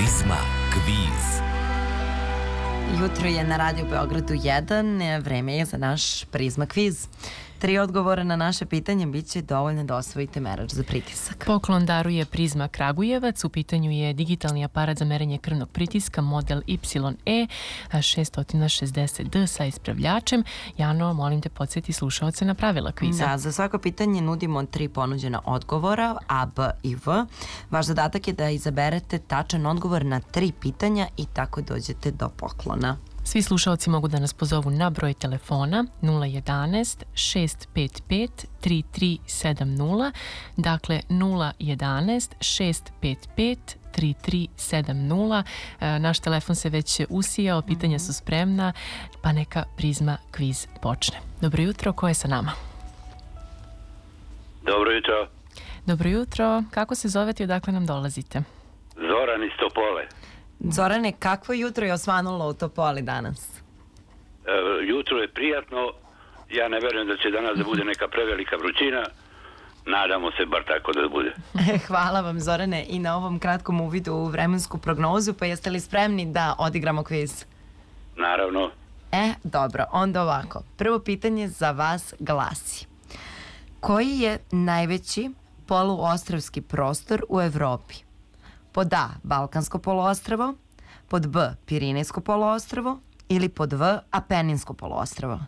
Prizma kviz. Jutro je na Radio Beogradu 1, vreme je za naš Prizma kviz. 3 odgovora na naše pitanje bit će dovoljno da osvojite merač za pritisak. Poklon daruje Prizma Kragujevac. U pitanju je digitalni aparat za merenje krvnog pritiska model YE 660D sa ispravljačem. Jano, molim te podsjeti slušaoce na pravila kviza. Da, za svako pitanje nudimo 3 ponuđena odgovora, A, B i V. Vaš zadatak je da izaberete tačan odgovor na 3 pitanja i tako dođete do poklona. Svi slušaoci mogu da nas pozovu na broj telefona 011 655 3370, dakle 011 655 3370. Naš telefon se već usijao, pitanja su spremna, pa neka Prizma kviz počne. Dobro jutro, ko je sa nama? Dobro jutro. Dobro jutro, kako se zovete i odakle nam dolazite? Zoran iz Topole. Zorane, kakvo jutro je osvanulo u Topoli danas? Jutro je prijatno. Ja ne verujem da će danas da bude neka prevelika vrućina. Nadamo se bar tako da bude. Hvala vam, Zorane, i na ovom kratkom uvidu u vremensku prognozu. Pa jeste li spremni da odigramo kviz? Naravno. Dobro, onda ovako. Prvo pitanje za vas glasi: koji je najveći poluostrvski prostor u Evropi? Pod A, Balkansko poluostrvo, pod B, Pirinejsko poluostrvo ili pod V, Apeninsko poluostrvo?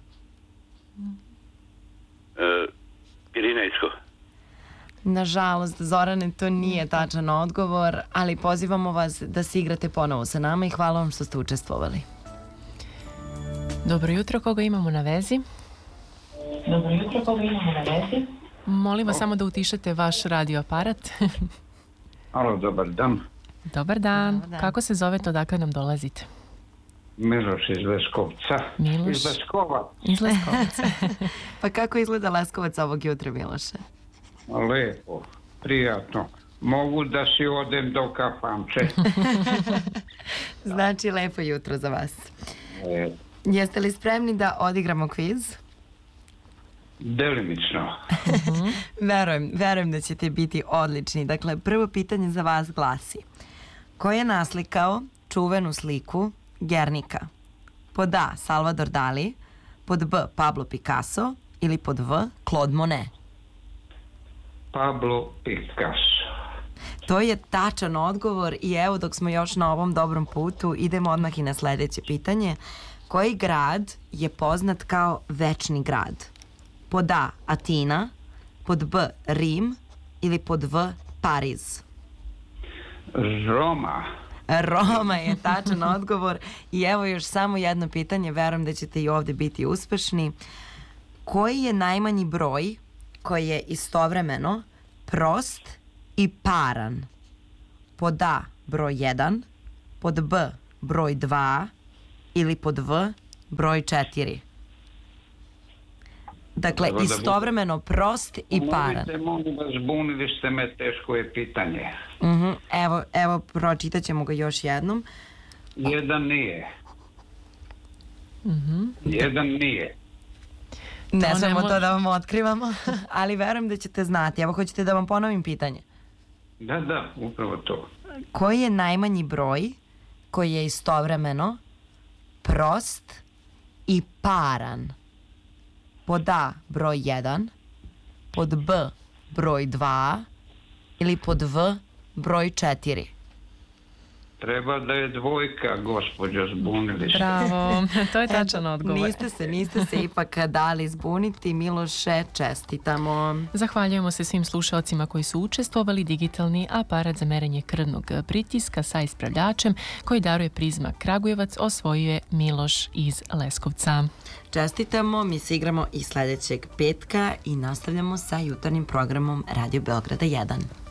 Pirinejsko. Nažalost, Zorane, to nije tačan odgovor, ali pozivamo vas da se igrate ponovo sa nama i hvala vam što ste učestvovali. Dobro jutro, koga imamo na vezi? Dobro jutro, koga imamo na vezi? Molim vas samo da utišate vaš radio aparat. Alo, dobar dan. Dobar dan. Kako se zovete, odakle nam dolazite? Miloš iz Leskovca. Miloš? Iz Leskova. Iz Leskovca. Pa kako izgleda Leskovac ovog jutra, Miloše? Lepo, prijatno. Mogu da si odem do kafanče. Znači, lepo jutro za vas. Jeste li spremni da odigramo kviz? Delimično. Verujem da ćete biti odlični. Dakle, prvo pitanje za vas glasi: ko je naslikao čuvenu sliku Gernika? Pod A, Salvador Dali, pod B, Pablo Picasso ili pod V, Claude Monet? Pablo Picasso. To je tačan odgovor i evo, dok smo još na ovom dobrom putu, idemo odmah i na sledeće pitanje. Koji grad je poznat kao večni grad? Pod A, Atina, pod B, Rim ili pod V, Pariz? Roma. Roma je tačan odgovor i evo još samo jedno pitanje, verujem da ćete i ovde biti uspešni. Koji je najmanji broj koji je istovremeno prost i paran? Pod A, broj 1, pod B, broj 2 ili pod V, broj 4? Dakle, istovremeno prost i paran. Molim vas, zbunili ste me, teško je pitanje. Evo, pročitat ćemo ga još jednom. Jedan nije. Jedan nije. Ne smemo to da vam otkrivamo, ali verujem da ćete znati. Evo, hoćete da vam ponovim pitanje? Da, upravo to. Koji je najmanji broj koji je istovremeno prost i paran? Pod A, broj 1, pod B, broj 2 ili pod V, broj 4? Treba da je dvojka, gospođo, zbunili ste. Bravo, to je tačan odgovor. Niste se ipak dali zbuniti, Miloše, čestitamo. Zahvaljujemo se svim slušalcima koji su učestvovali. Digitalni aparat za merenje krvnog pritiska sa ispravljačem koji daruje Prizma Kragujevac osvojio je Miloš iz Leskovca. Čestitamo, mi se igramo i sledećeg petka i nastavljamo sa jutarnjim programom Radio Beograda 1.